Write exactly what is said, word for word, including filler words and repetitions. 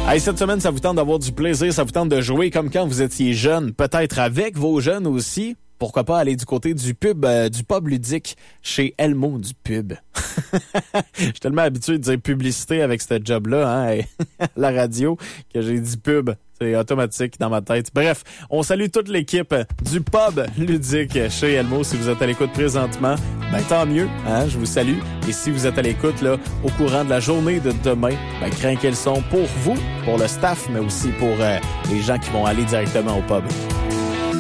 Hey, cette semaine, ça vous tente d'avoir du plaisir, ça vous tente de jouer comme quand vous étiez jeune, peut-être avec vos jeunes aussi. Pourquoi pas aller du côté du pub, euh, du pub ludique chez Elmo du pub. Je suis tellement habitué de dire publicité avec ce job-là, hein, la radio, que j'ai dit pub. C'est automatique dans ma tête. Bref, on salue toute l'équipe du pub ludique chez Elmo. Si vous êtes à l'écoute présentement, ben tant mieux, hein, je vous salue. Et si vous êtes à l'écoute là au courant de la journée de demain, ben crains qu'elles sont pour vous, pour le staff, mais aussi pour euh, les gens qui vont aller directement au pub.